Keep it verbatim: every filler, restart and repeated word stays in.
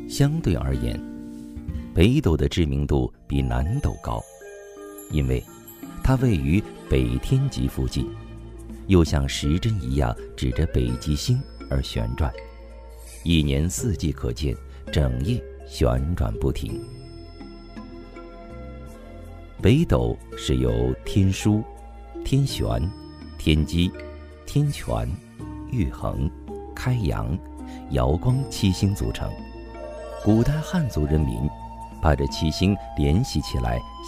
相对而言，北斗的知名度比南斗高，因为它位于北天极附近，又像时针一样指着北极星而旋转，一年四季可见，整夜旋转不停。北斗是由天枢、天璇、天机、天权、玉衡、开阳、瑶光七星组成。古代汉族人民把这七星联系起来，